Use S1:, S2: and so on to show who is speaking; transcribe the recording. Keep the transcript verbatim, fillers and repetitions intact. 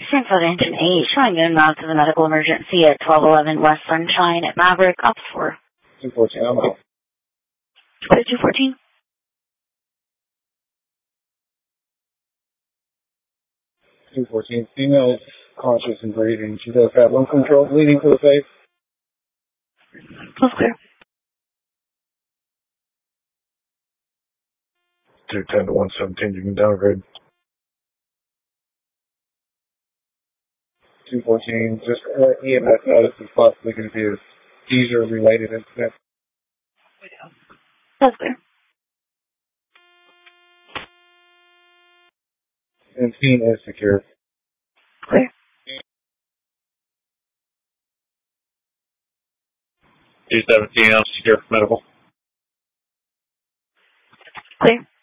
S1: Stanford Engine eight, showing inbound to the medical emergency at twelve eleven West Sunshine at Maverick, up for
S2: two fourteen, I'm off.
S1: two fourteen.
S2: two fourteen, female is conscious and breathing. She does have lung control, bleeding to the face.
S1: Close clear.
S2: two ten to one seventeen, you can downgrade. two fourteen, just uh, E M S notice is possibly going to be a seizure-related incident.
S1: Close clear.
S2: And scene is secure.
S1: Clear.
S2: two seventeen, I'm secure for medical.
S1: Clear.